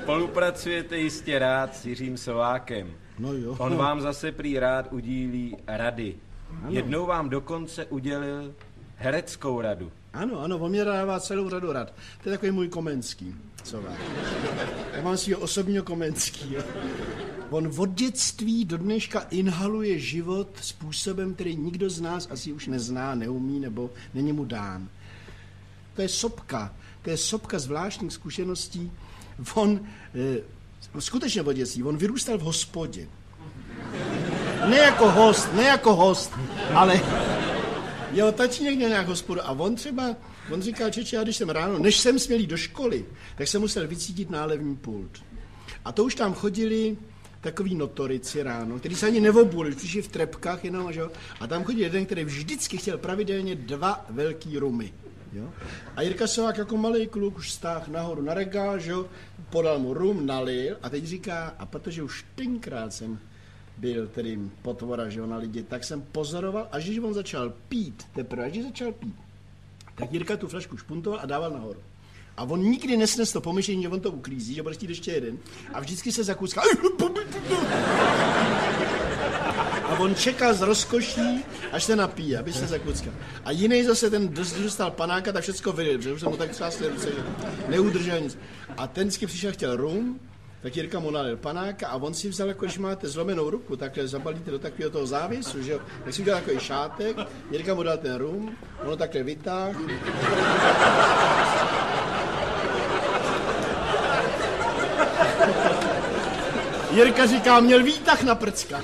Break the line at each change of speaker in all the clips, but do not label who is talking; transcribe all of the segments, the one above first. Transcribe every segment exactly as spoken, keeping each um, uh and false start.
Spolupracujete jistě rád s Jiřím Sovákem.
No jo.
On vám zase prý rád udílí rady. Ano. Jednou vám dokonce udělil hereckou radu.
Ano, ano, on mě dává celou řadu rad. To je takový můj Komenský. Sovák. Já mám svýho osobního Komenskýho. On od dětství do dneška inhaluje život způsobem, který nikdo z nás asi už nezná, neumí nebo není mu dán. To je sopka. To je sopka zvláštních zkušeností. On, e, skutečně od dětství, on vyrůstal v hospodě. Ne jako host, ne jako host, ale jeho tatínek měl nějak hospodu a on třeba, on říkal, čeče, já když jsem ráno, než jsem směl jít do školy, tak jsem musel vycítit nálevní pult. A to už tam chodili takový notorici ráno, který se ani neobuli, přišli v trepkách jenom, že? A tam chodil jeden, který vždycky chtěl pravidelně dva velký rumy. Jo? A Jirka Sovák jako malý kluk už stáhl nahoru na regál, že? Podal mu rum, nalil a teď říká, a protože už tenkrát jsem byl tedy potvora, že na lidi, tak jsem pozoroval, až když on začal pít, teprve, až když začal pít, tak Jirka tu flašku špuntoval a dával nahoru. A on nikdy nesnes to pomyšlení, že on to uklízí, že bude chtít ještě jeden. A vždycky se zakucká. A on čekal z rozkoší, až se napíje, aby se zakuckal. A jiný zase ten, když dostal panáka, tak všecko vylil, protože už se mu tak třásly ruce, že neudržel nic. A ten vždycky přišel, chtěl rum, tak Jirka mu nalil panáka a on si vzal, jako když máte zlomenou ruku, takhle zabalíte do takového toho závěsu, že jo, tak si udělal takový šátek, Jirka mu dal ten rum, ono takhle vytáhl. Jirka říká, měl výtah na prckách.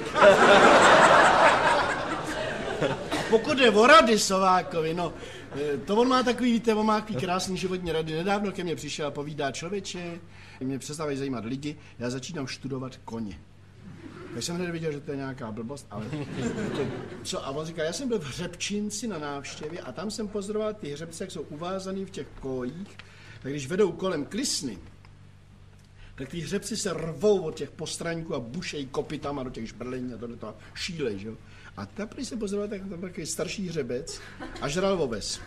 A pokud je o rady Sovákovi, no, to on má takový, víte, on má takový krásný životní rady. Nedávno ke mně přišel a povídá, člověče, mě přestávají zajímat lidi, já začínám studovat koně. Tak jsem hned viděl, že to je nějaká blbost, ale co? A on říká, já jsem byl v Hřebčínci na návštěvě a tam jsem pozoroval ty hřebce, jak jsou uvázaný v těch kojích, tak když vedou kolem klisny, tak ty hřebci se rvou od těch postraníků a bušejí kopytama do těch šbrlení a tohle to šílej, že jo. A tam, když jsem pozoroval, tak tam byl takový starší hřebec a žral oves.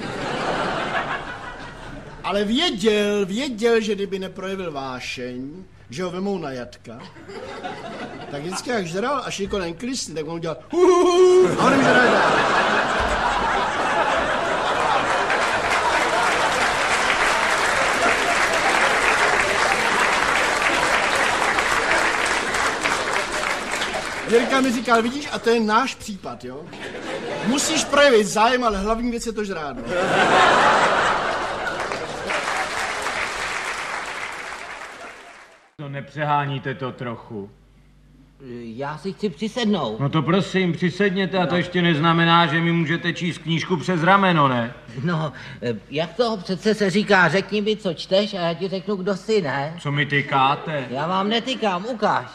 Ale věděl, věděl, že kdyby neprojevil vášeň, že ho vemou na jatka, tak vždycky jak žral a šli kolem klisny, tak on udělal a on nemůže dál. Jirka mi říkal, vidíš, a to je náš případ, jo? Musíš projevit zájem, ale hlavní věc je to žrádlo.
No nepřeháníte to trochu.
Já si chci přisednout.
No to prosím, přisedněte a to ještě neznamená, že mi můžete číst knížku přes rameno, ne?
No, jak toho přece se říká, řekni mi, co čteš a já ti řeknu, kdo jsi, ne?
Co mi tykáte?
Já vám netykám, ukáž.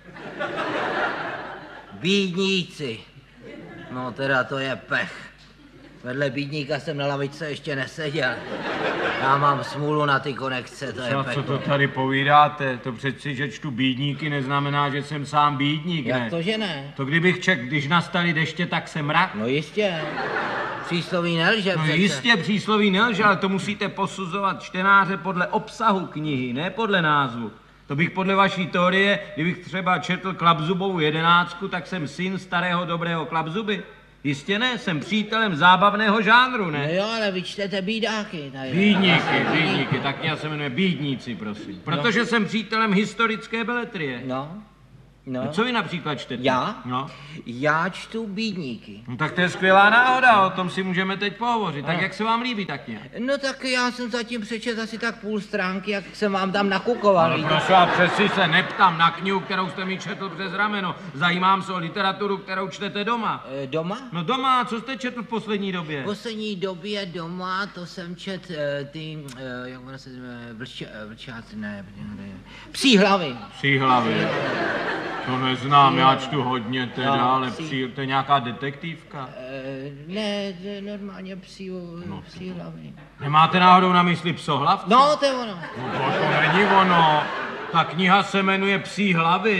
Bídníci. No teda to je pech. Vedle bídníka jsem na lavičce ještě neseděl. Já mám smůlu na ty konekce, to je
co,
pech.
Co to tady povídáte? To přeci, že čtu bídníky, neznamená, že jsem sám bídník,
Jak
ne?
Jak to, že ne?
To kdybych čekl, když nastaly deště, tak se mrak.
No jistě. Přísloví nelže
No
přece.
jistě, přísloví nelže, ale to musíte posuzovat čtenáře podle obsahu knihy, ne podle názvu. To bych podle vaší teorie, kdybych třeba četl Klapzubovou jedenáctku, tak jsem syn starého dobrého Klapzuby. Jistě ne, jsem přítelem zábavného žánru, ne?
No jo, ale vy čtete bídáky. Tady.
Bídníky, bídníky, tak já se jmenuji Bídníci, prosím. Protože no. jsem přítelem historické beletrie.
No. No.
No co vy například čtete?
Já?
No.
Já čtu bídníky.
No tak to je skvělá náhoda, o tom si můžeme teď pohovořit. Tak jak se vám líbí tak nějak?
No tak já jsem zatím přečet asi tak půl stránky, jak jsem vám tam nakukoval.
Ale prosím, a přeci se neptám na knihu, kterou jste mi četl přes rameno. Zajímám se o literaturu, kterou čtete doma.
E, doma?
No doma, co jste četl v poslední době?
V poslední době doma, to jsem čet e, ty, e, jak ono se jmenuje, vlčáci, ne, psí hlavy.
Psí hlavy. To neznám, já čtu hodně teda, no, ale psí... Psí, to je nějaká detektivka?
E, ne, normálně psí, no, psí hlavy.
Nemáte náhodou na mysli Psohlavce?
No, to je ono.
No to, to není ono. Ta kniha se jmenuje Psí hlavy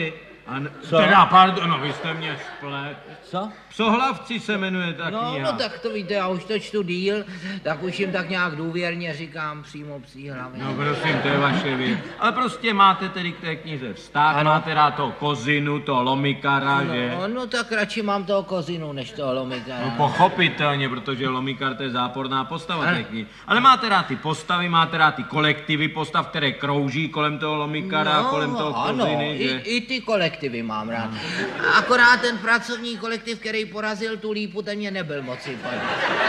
An... Teda, pardon, no vy jste mě splet.
Co?
Psohlavci se jmenuje ta
No,
kniha.
no tak to víte, já už to čtu díl, tak už jim tak nějak důvěrně říkám přímo psí hlavy.
No prosím, to je vaše věc. Ale prostě máte tedy k té knize vztah,
Ano.
máte rád toho kozinu, toho lomikara, že?
No, no tak radši mám toho kozinu, než toho lomikara.
No pochopitelně, protože lomikar to je záporná postava
Ano.
té knihy. Ale máte rád ty postavy, máte rád ty kolektivy postav, které krouží kolem toho lomikara,
no,
kolem toho
ano,
koziny, že?
i, i ty kolektivy mám rád. Akorát ten pracovní kolektiv, který porazil tu lípu, ten mě nebyl moc sympatický.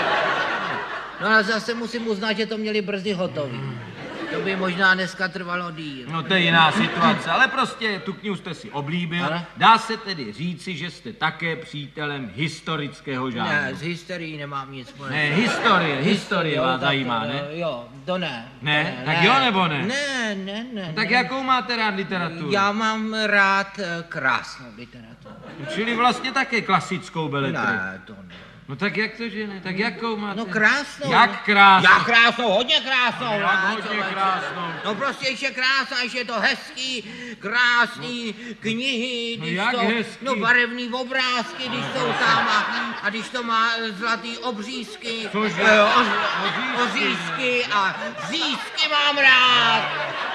No ale zase musím uznat, že to měli brzy hotový. To by možná dneska trvalo díl.
No to je jiná situace, ale prostě tu knihu jste si oblíbil.
Ano.
Dá se tedy říci, že jste také přítelem historického žánru.
Ne, z hysterií nemám nic společného.
Ne, historie, historie
jo,
vás
tak
zajímá,
to,
ne?
Jo, to ne.
Ne?
To
Tak jo, nebo ne?
Ne, ne, ne.
Tak
ne.
jakou máte rád literaturu?
Já mám rád eh, krásnou literaturu.
Čili vlastně také klasickou beletrii.
Ne, to ne.
No tak jak to, že ne? Tak jakou máte?
No krásnou.
Jak krásnou?
Jak krásnou, hodně krásnou.
Jak
no,
hodně
člověče.
krásnou?
No prostě ještě krásná, ještě je to hezký, krásný knihy,
No
když
jak
to,
hezký?
no barevný obrázky, když jsou tam a, a když to má eh, zlatý obřízky,
Cože?
eh, oř,
Ořízky.
ořízky a řízky mám rád.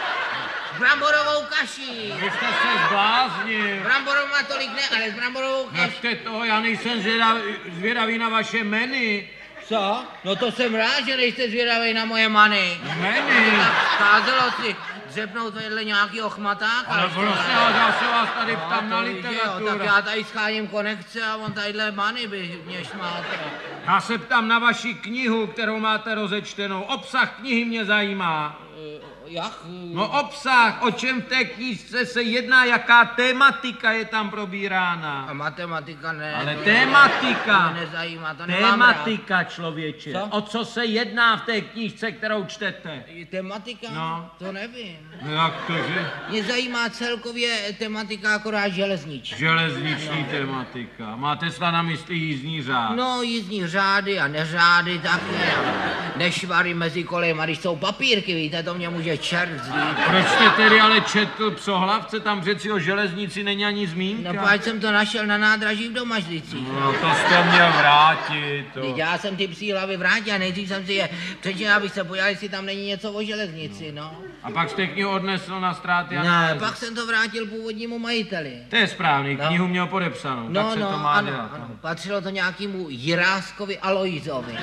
S bramborovou kaší.
Vy jste se zbláznil.
Bramborovou má tolik ne, ale s bramborovou kaší.
Nechte toho, já nejsem zvědavý, zvědavý na vaše meny.
Co? No to jsem rád, že nejste zvědavý na moje many.
Meny?
Scházelo si dřepnout vedle nějakýho chmatáka.
Ale
ještě.
prostě, ale já se vás tady ptám na
to víš, jo,
literaturu.
tak já tady scháním konekce a on tadyhle many by mě šmátil.
Já se ptám na vaši knihu, kterou máte rozečtenou. Obsah knihy mě zajímá.
Jak?
No obsah, o čem v té knížce se jedná, jaká tématika je tam probírána.
A matematika ne.
Ale
to
tématika.
mě nezajímá, to nemám rád.
Tématika, člověče.
Co?
O co se jedná v té knížce, kterou čtete?
Tematika?
No.
To nevím.
No jak to, že?
Mě zajímá celkově tematika akorát železniční.
Železniční tématika. Máte snad na mysli jízdní řád?
No, jízdní řády a neřády taky. A nešvary mezi kolejema, když jsou papírky, víte, to mě může čert vzít.
Proč jste tedy ale četl Psohlavce, tam přeci o železnici není ani zmínka?
No, páč jsem to našel na nádraží v Domažlicích.
No to jste měl vrátit. To.
Teď já jsem ty psí hlavy vrátil a nejdřív jsem si je přečetl, abych se podíval, jestli tam není něco o železnici, no.
A pak jste knihu odnesl na ztráty a
Ne,
nálezy.
pak jsem to vrátil původnímu majiteli.
To je správný,
No.
knihu měl podepsanou,
No,
tak se
no,
to má
ano,
dělat.
ano. Patřilo to nějakému Jiráskovi Aloizovi.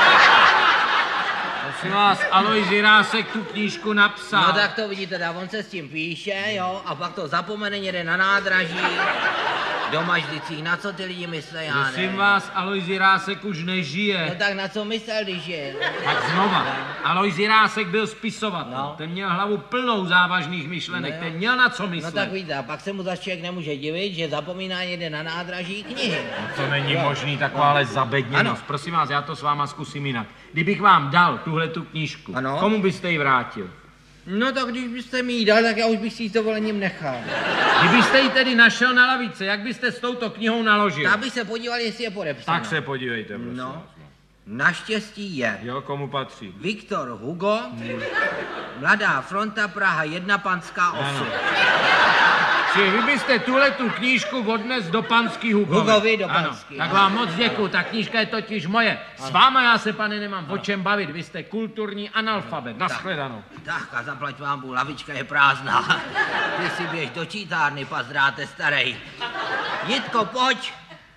Prosím vás, Alojz Jirásek tu knížku napsal.
No tak to vidíte, tak on se s tím píše, jo, a pak to zapomene někde na nádraží, Domažlicích, na co ty lidi myslí, já
Prosím
nevím.
vás, Alojz Jirásek už nežije.
No tak na co myslel, když je?
Tak znova, Alojz Jirásek byl spisovatel,
No.
ten měl hlavu plnou závažných myšlenek,
No jo.
ten měl na co
No
myslet.
tak víte, a pak se mu zase člověk nemůže divit, že zapomíná někde na nádraží knihy.
To není
Jo.
možný, takováhle zabedněnost.
Ano.
Prosím vás, já to s váma zkusím jinak. Kdybych vám dal tuhle tu knížku,
Ano.
komu byste ji vrátil?
No tak když byste mi ji dal, tak já už bych si ji s dovolením nechal.
Kdybyste ji tedy našel na lavice, jak byste s touto knihou naložil?
Já bych se podíval, jestli je podepsaná.
Tak se podívejte, prosím.
No, naštěstí je.
Jo, komu patří?
Viktor Hugo, Mladá fronta Praha jedna, Panská osm.
Čili vy byste tuhle tu knížku odnes do Panský Hugovi.
Hugovi do
Ano,
Panský,
tak
ano.
vám moc děkuju, ta knížka je totiž moje. S váma já se, pane, nemám o čem bavit, vy jste kulturní analfabet. Nashledanou.
Tak a zaplať vám, Bůh, lavička je prázdná. Ty si běž do čítárny, pazdráte starej. Jitko, pojď.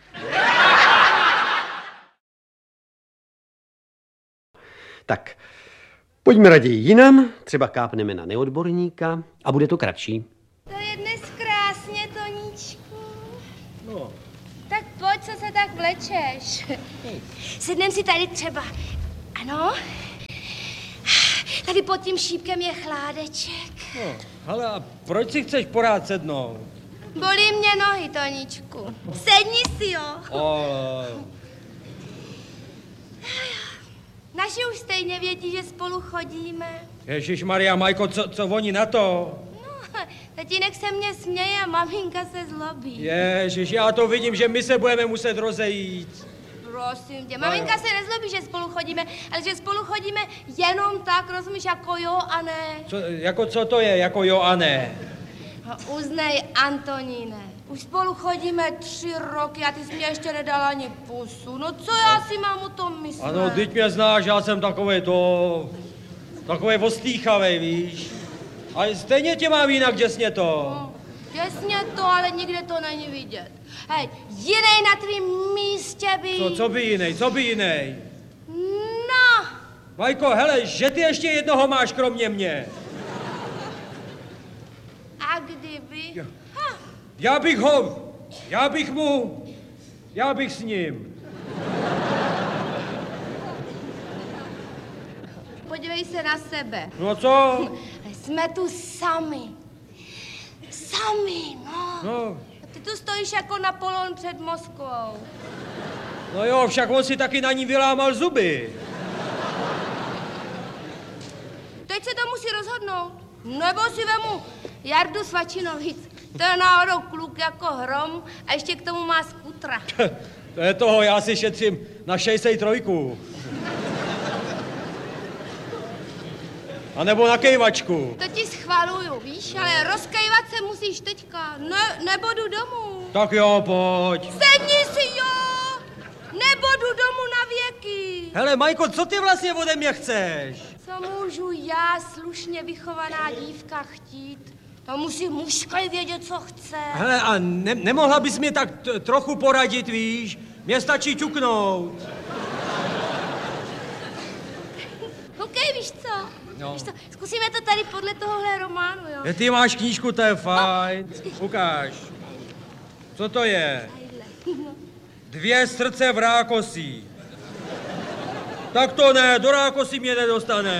Tak, pojďme raději jinam, třeba kápneme na neodborníka a bude to kratší.
To je dnes krásně, Toníčku.
No.
Tak pojď, co se tak vlečeš. Sednem si tady třeba. Ano. Tady pod tím šípkem je chládeček.
No, hele, a proč si chceš porád sednout?
Bolí mě nohy, Toníčku. Sedni si, jo.
Ale...
Naši už stejně vědí, že spolu chodíme.
Ježišmarja, Majko, co, co oni na to?
No, tatínek se mě směje a maminka se zlobí.
Ježiš, já to vidím, že my se budeme muset rozejít.
Prosím tě, maminka se nezlobí, že spolu chodíme, ale že spolu chodíme jenom tak, rozumíš, jako jo a ne.
Co, jako co to je, jako jo a ne?
No, uznej, Antoníne. Už spolu chodíme tři roky a ty jsi mě ještě nedal ani pusu. No co já si mám o tom myslet?
Ano, teď mě znáš, já jsem takovej to... Takovej ostýchavej, víš. A stejně tě mám jinak děsně to.
No, děsně to, ale nikde to není vidět. Hej, jinej na tvým místě by...
Co, co by jinej, co by jinej?
No.
Vajko, hele, že ty ještě jednoho máš kromě mě.
A kdyby... Ha.
Já bych ho, já bych mu, já bych s ním.
Podívej se na sebe.
No co?
Jsme tu sami. Sami, no.
No.
Ty tu stojíš jako Napoleon před Moskvou.
No jo, však on si taky na ní vylámal zuby.
Teď se to musí rozhodnout. Nebo si vemu Jardu Svačinovic. To je náhodou kluk jako hrom a ještě k tomu má skutra.
To je toho, já si šetřím na šedesát tři. A nebo na kejvačku.
To ti schvaluju, víš, ale rozkejvat se musíš teďka. Ne, nebo jdu domů.
Tak jo, pojď.
Sedni si, jo! Nebo jdu domů na věky.
Hele, Majko, co ty vlastně ode mě chceš?
Co můžu já, slušně vychovaná dívka, chtít? To musí mužský vědět, co chce.
Hele, a ne, nemohla bys mě tak t- trochu poradit, víš? Mně stačí ťuknout.
Okej, víš co?
No.
Víš co? Zkusíme to tady podle tohohle románu, jo?
Je, ty máš knížku, to je fajn. Ukáž. Co to je? Dvě srdce v rákosí. Tak to ne, do rákosí mě nedostane.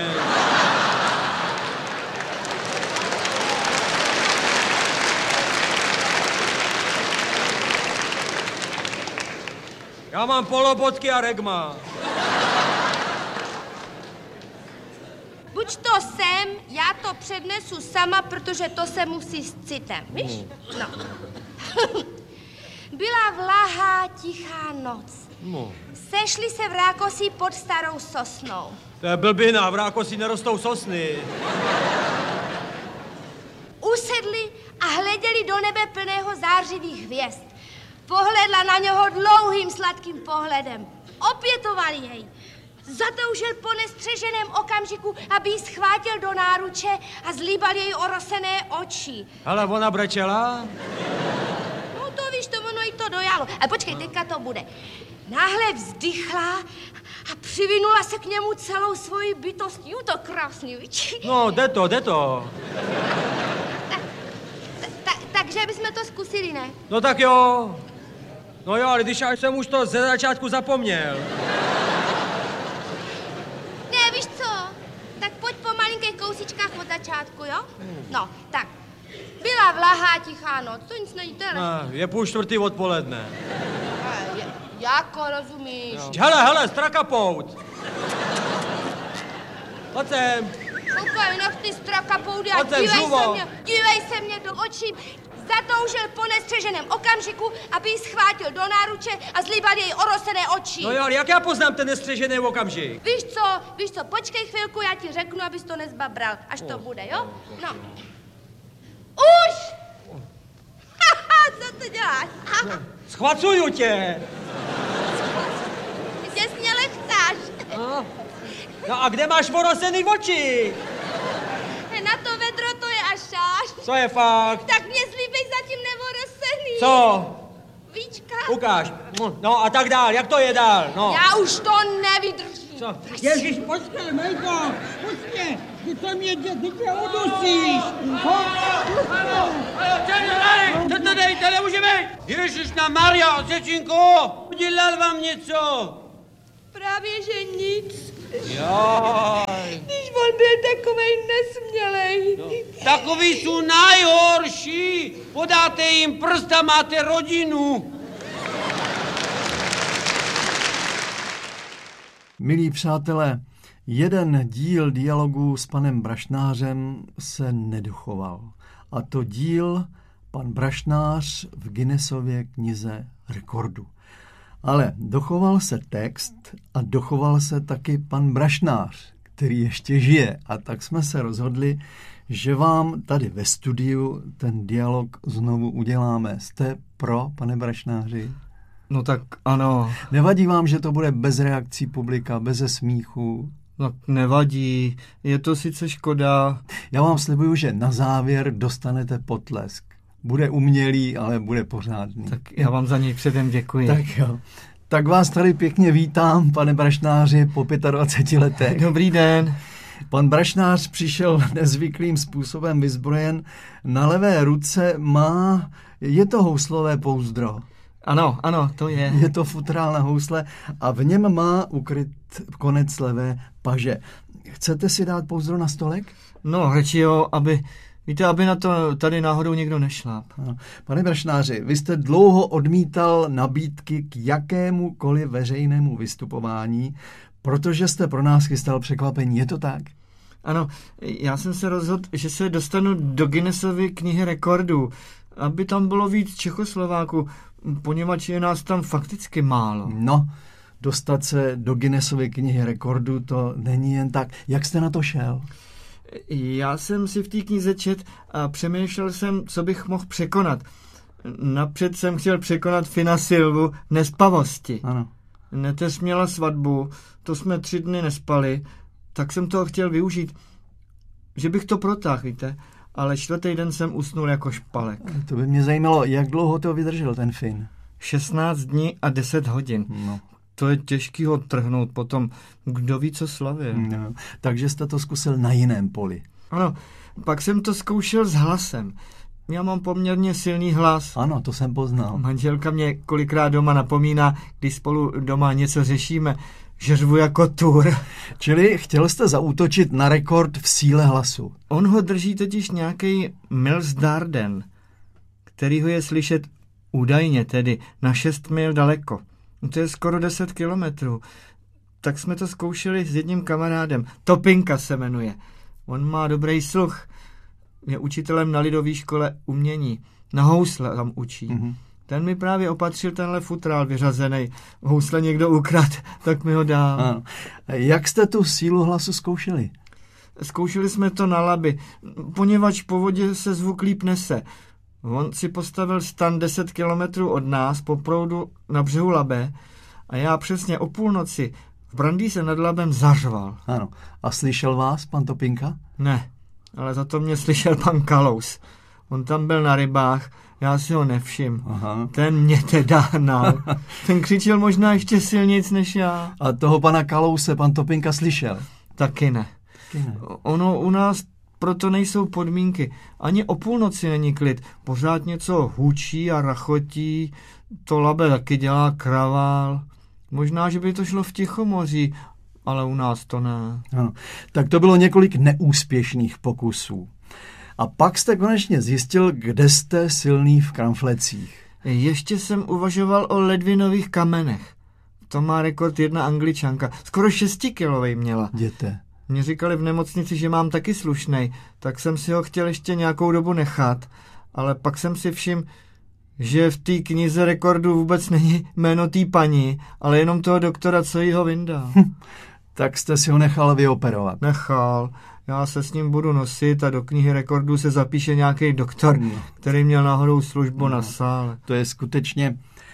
Já mám polobotky a regma.
Buď to sem, já to přednesu sama, protože to se musí s citem, víš? No. Byla vlahá, tichá noc.
No.
Sešli se v Rákosí pod starou sosnou.
To je blbina, v Rákosí nerostou sosny.
Usedli a hleděli do nebe plného zářivých hvězd. Pohledla na něho dlouhým sladkým pohledem. Opětovali jej. Zatoužil po nestřeženém okamžiku, aby ji schvátil do náruče a zlíbal jej orosené oči.
Ale ona brečela?
No to víš, to ono jí to dojalo. Ale počkej, teďka to bude. Náhle vzdychla a přivinula se k němu celou svoji bytostí. Jo, to krásný, víš?
No, jde to, jde to.
Tak, ta, takže bychom to zkusili, ne?
No tak jo. No jo, ale když až jsem už to ze začátku zapomněl.
Ne, víš co? Tak pojď po malinkých kousičkách od začátku, jo? No, tak. Byla vlahá, tichá noc, to nic není, to je
No, je půl čtvrtý odpoledne.
je, jako rozumíš?
No. Hele, hele, strakapout. Pojď sem.
Koukej, nech ty strakapoudy a
Pojď sem,
dívej se
žuvo.
mě, dívej se mě do očí. Zatoužil po nestřeženém okamžiku, aby ji schvátil do náruče a zlíbal jej orosené oči.
No jo, ale jak já poznám ten nestřežený okamžik?
Víš co, víš co, počkej chvilku, já ti řeknu, abys to nezbabral, až to bude, jo? No. Už! Haha, co to děláš? Aha,
Schvacuju tě.
ty tě směle chceš.
No. No a kde máš orosený oči?
Na to vedro to je až až.
Co je fakt?
Tak mě zlíbej zatím nevorosený.
Co?
Víčka?
Ukáž. No a tak dál, jak to je dál? No.
Já už to nevydržím.
Co?
Ježíš, počkej, Majko, počkej, ty to mě dě, ty tě udusíš.
To to dejte, nemůže být! Ježiš na Maria, děčinko, udělal vám něco?
Právě, že nic.
Jaj.
Když on byl takovej nesmělej.
No, takový jsou nejhorší. Podáte jim prst a máte rodinu.
Milí přátelé, jeden díl dialogu s panem Brašnářem se nedochoval. A to díl pan Brašnář v Guinnessově knize rekordů. Ale dochoval se text a dochoval se taky pan Brašnář, který ještě žije. A tak jsme se rozhodli, že vám tady ve studiu ten dialog znovu uděláme. Jste pro, pane Brašnáři?
No tak ano.
Nevadí vám, že to bude bez reakcí publika, beze smíchu?
No nevadí, je to sice škoda.
Já vám slibuju, že na závěr dostanete potlesk. Bude umělý, ale bude pořádný.
Tak já vám za něj předem děkuji.
Tak jo. Tak vás tady pěkně vítám, pane Brašnáři, po dvaceti pěti letech.
Dobrý den.
Pan Brašnář přišel nezvyklým způsobem vyzbrojen. Na levé ruce má, je to houslové pouzdro.
Ano, ano, to je.
Je to futrál na housle a v něm má ukryt konec levé paže. Chcete si dát pouzdro na stolek?
No, řeči jo, aby, víte, aby na to tady náhodou někdo nešláp.
Ano. Pane Brašnáři, vy jste dlouho odmítal nabídky k jakémukoliv veřejnému vystupování, protože jste pro nás chystal překvapení. Je to tak?
Ano, já jsem se rozhodl, že se dostanu do Guinnessovy knihy rekordů, aby tam bylo víc Čechoslováků, poněvadž je nás tam fakticky málo.
No, dostat se do Guinnessovy knihy rekordů, to není jen tak. Jak jste na to šel?
Já jsem si v té knize čet a přemýšlel jsem, co bych mohl překonat. Napřed jsem chtěl překonat Fina Silvu nespavosti.
Ano.
Netes měla svatbu, to jsme tři dny nespali, tak jsem toho chtěl využít, že bych to protáhl, víte, ale čtvrtý den jsem usnul jako špalek.
To by mě zajímalo, jak dlouho to vydržel ten Fin?
šestnáct dní a deset hodin.
No.
To je těžký ho trhnout potom, kdo ví, co slavě.
No, takže jste to zkusil na jiném poli.
Ano, pak jsem to zkoušel s hlasem. Já mám poměrně silný hlas.
Ano, to jsem poznal.
Manželka mě kolikrát doma napomíná, když spolu doma něco řešíme, že řvu jako tur.
Čili chtěl jste zaútočit na rekord v síle hlasu.
On ho drží totiž nějaký Miles Darden, který ho je slyšet údajně tedy na šest mil daleko. To je skoro deset kilometrů. Tak jsme to zkoušeli s jedním kamarádem. Topinka se jmenuje. On má dobrý sluch. Je učitelem na lidové škole umění. Na housle tam učí. Mm-hmm. Ten mi právě opatřil tenhle futrál vyřazený. Housle někdo ukrad, tak mi ho dal.
Ano. Jak jste tu sílu hlasu zkoušeli?
Zkoušeli jsme to na Labi, poněvadž po vodě se zvuk líp nese. On si postavil stan deset kilometrů od nás po proudu na břehu Labe a já přesně o půlnoci v Brandýse nad Labem zařval.
Ano. A slyšel vás pan Topinka?
Ne, ale za to mě slyšel pan Kalous. On tam byl na rybách, já si ho nevšim. Aha. Ten mě teda hnal. Ten křičel možná ještě silnějc než já.
A toho pana Kalouse pan Topinka slyšel?
Taky ne.
Taky ne.
Ono u nás proto nejsou podmínky. Ani o půlnoci není klid. Pořád něco hučí a rachotí. To Labe taky dělá kravál. Možná, že by to šlo v Tichomoří, ale u nás to ne.
Ano. Tak to bylo několik neúspěšných pokusů. A pak jste konečně zjistil, kde jste silný v kramflecích.
Ještě jsem uvažoval o ledvinových kamenech. To má rekord jedna Angličanka. Skoro šestikilovej měla.
Jděte.
Mně říkali v nemocnici, že mám taky slušnej, tak jsem si ho chtěl ještě nějakou dobu nechat. Ale pak jsem si všiml, že v té knize rekordů vůbec není jméno té paní, ale jenom toho doktora, co jí ho vyndal.
Hm. Tak jste si ho nechal vyoperovat.
Nechal. Já se s ním budu nosit a do knihy rekordů se zapíše nějaký doktor, no. který měl náhodou službu no. na sále.
To je skutečně...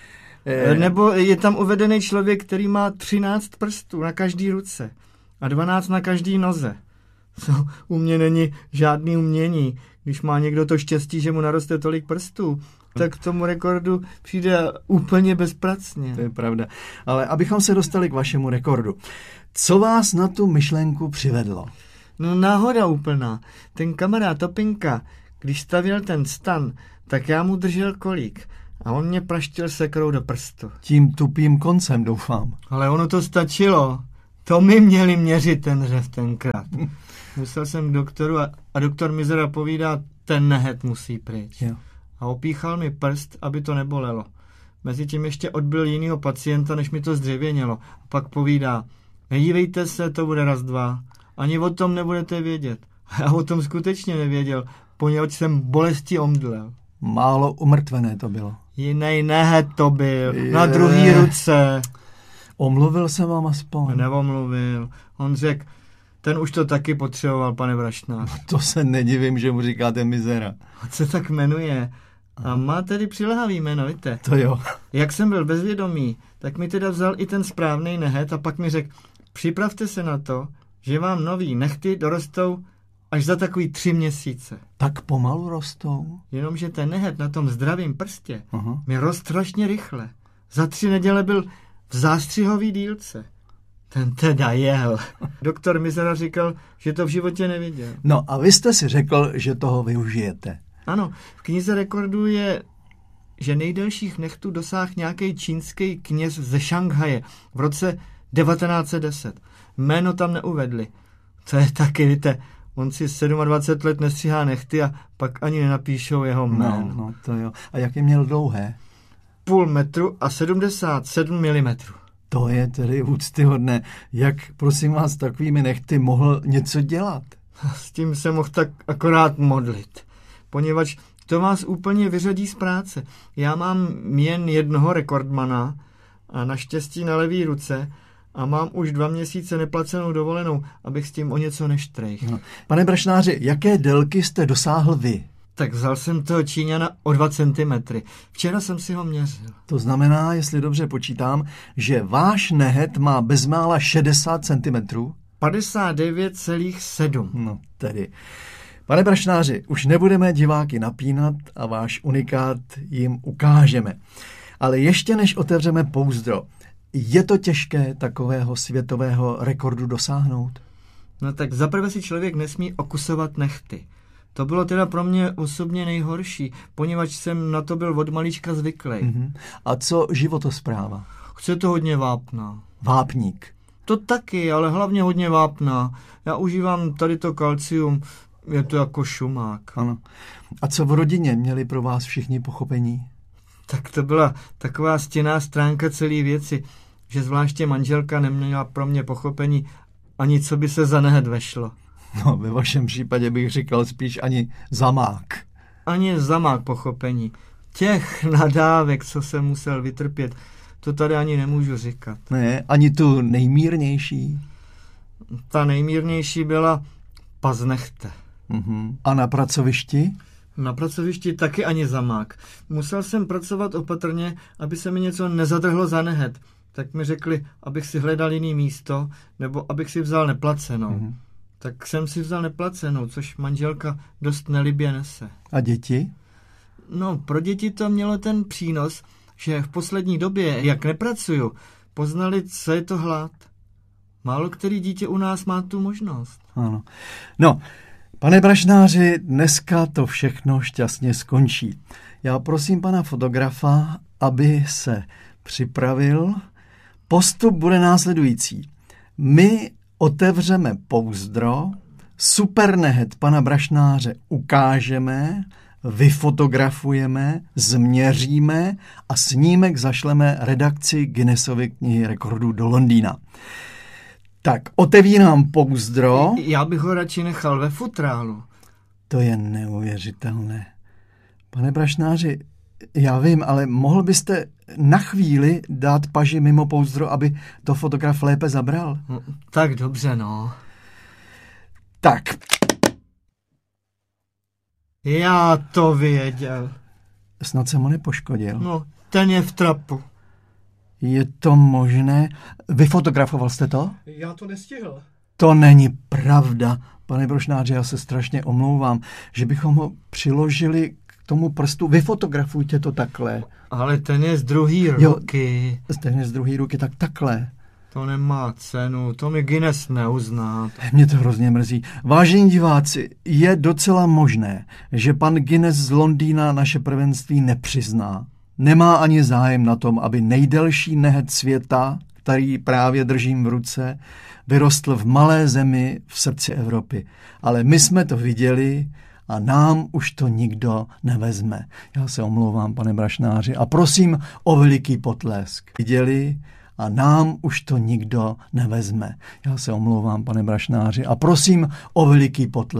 Eh... Nebo je tam uvedený člověk, který má třináct prstů na každý ruce a dvanáct na každý noze. So, u mě není žádný umění. Když má někdo to štěstí, že mu naroste tolik prstů, tak k tomu rekordu přijde úplně bezpracně.
To je pravda. Ale abychom se dostali k vašemu rekordu. Co vás na tu myšlenku přivedlo?
No náhoda úplná. Ten kamarád Topinka, když stavěl ten stan, tak já mu držel kolík a on mě praštil sekrou do prstu.
Tím tupým koncem, doufám.
Ale ono to stačilo. To mi měli měřit ten řev tenkrát. Musel jsem k doktoru a, a doktor mi zda povídá, ten nehet musí pryč. Jo. A opíchal mi prst, aby to nebolelo. Mezitím ještě odbyl jinýho pacienta, než mi to zdřevěnělo. A pak povídá, nedívejte se, to bude raz, dva. Ani o tom nebudete vědět. A já o tom skutečně nevěděl, poněvadž jsem bolesti omdlel.
Málo umrtvené to bylo.
Jinej nehet to byl, Je. na druhý ruce.
Omluvil jsem vám aspoň?
Neomluvil. On řekl, ten už to taky potřeboval, pane Brašnář.
To se nedivím, že mu říkáte mizera.
A co tak jmenuje? A má tedy přilehavý jméno, víte?
To jo.
Jak jsem byl bezvědomý, tak mi teda vzal i ten správný nehet a pak mi řekl, připravte se na to, že vám nový nehty dorostou až za takový tři měsíce.
Tak pomalu rostou?
Jenomže ten nehet na tom zdravém prstě
Aha.
mi rost strašně rychle. Za tři neděle byl v zástřihový dílce. Ten teda jel. Doktor Mizera říkal, že to v životě neviděl.
No a vy jste si řekl, že toho využijete.
Ano, v knize rekordů je, že nejdelších nechtů dosáhl nějaký čínský kněz ze Šanghaje v roce devatenáct set deset. Jméno tam neuvedli. To je taky, víte, on si dvacet sedm let nestříhá nechty a pak ani nenapíšou jeho jméno.
No, no to jo. A jak je měl dlouhé?
Půl metru a sedmdesát sedm milimetrů.
To je tedy úctyhodné. Jak, prosím vás, takovými nechty mohl něco dělat?
S tím se mohl tak akorát modlit. Poněvadž to vás úplně vyřadí z práce. Já mám jen jednoho rekordmana a naštěstí na levý ruce a mám už dva měsíce neplacenou dovolenou, abych s tím o něco neštrejch.
No. Pane Brašnáři, jaké délky jste dosáhl vy?
Tak vzal jsem toho Číňana o dva centimetry. Včera jsem si ho měřil.
To znamená, jestli dobře počítám, že váš nehet má bezmála šedesát centimetrů?
padesát devět celá sedm.
No tedy. Pane Brašnáři, už nebudeme diváky napínat a váš unikát jim ukážeme. Ale ještě než otevřeme pouzdro, je to těžké takového světového rekordu dosáhnout?
No tak zaprvé si člověk nesmí okusovat nehty. To bylo teda pro mě osobně nejhorší, poněvadž jsem na to byl od malička zvyklý.
Mm-hmm. A co životospráva?
Chce to hodně vápna.
Vápník?
To taky, ale hlavně hodně vápna. Já užívám tady to kalcium, je to jako šumák.
Ano. A co v rodině měli pro vás všichni pochopení?
Tak to byla taková stěnná stránka celé věci, že zvláště manželka neměla pro mě pochopení ani co by se za nehet vešlo.
No, ve vašem případě bych říkal spíš ani zamák.
Ani zamák pochopení. Těch nadávek, co jsem musel vytrpět, to tady ani nemůžu říkat.
Ne, ani tu nejmírnější.
Ta nejmírnější byla paznechte.
Uh-huh. A na pracovišti?
Na pracovišti taky ani zamák. Musel jsem pracovat opatrně, aby se mi něco nezadrhlo za nehet. Tak mi řekli, abych si hledal jiný místo, nebo abych si vzal neplacenou. Uh-huh. Tak jsem si vzal neplacenou, což manželka dost nelibě nese.
A děti?
No, pro děti to mělo ten přínos, že v poslední době, jak nepracuju, poznali, co je to hlad. Málo který dítě u nás má tu možnost.
Ano. No, pane Brašnáři, dneska to všechno šťastně skončí. Já prosím pana fotografa, aby se připravil. Postup bude následující. My otevřeme pouzdro, super nehet pana Brašnáře ukážeme, vyfotografujeme, změříme a snímek zašleme redakci Guinnessovy knihy rekordů do Londýna. Tak, otevírám pouzdro.
Já bych ho radši nechal ve futrálu.
To je neuvěřitelné. Pane Brašnáři, já vím, ale mohl byste na chvíli dát paži mimo pouzdro, aby to fotograf lépe zabral?
No, tak dobře, no.
Tak.
Já to věděl.
Snad jsem ho nepoškodil.
No, ten je v trapu.
Je to možné? Vyfotografoval jste to?
Já to nestihl.
To není pravda. Pane Brašnáři, já se strašně omlouvám, že bychom ho přiložili k tomu prstu. Vyfotografujte to takhle.
Ale ten je z druhé ruky.
Jo, ten je z druhé ruky, tak takhle.
To nemá cenu, to mi Guinness neuzná.
Mě to hrozně mrzí. Vážení diváci, je docela možné, že pan Guinness z Londýna naše prvenství nepřizná. Nemá ani zájem na tom, aby nejdelší nehet světa, který právě držím v ruce, vyrostl v malé zemi v srdci Evropy. Ale my jsme to viděli a nám už to nikdo nevezme. Já se omlouvám, pane Brašnáři, a prosím o veliký potlesk. Viděli a nám už to nikdo nevezme. Já se omlouvám, pane Brašnáři, a prosím o veliký potlesk.